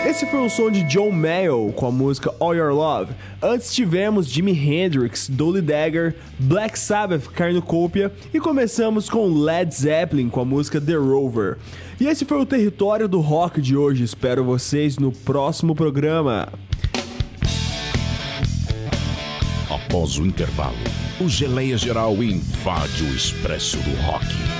Esse foi o som de John Mayall com a música All Your Love. Antes tivemos Jimi Hendrix, Dolly Dagger, Black Sabbath, Cornucopia e começamos com Led Zeppelin com a música The Rover. E esse foi o Território do Rock de hoje. Espero vocês no próximo programa. Após o intervalo, o Geleia Geral invade o Expresso do Rock.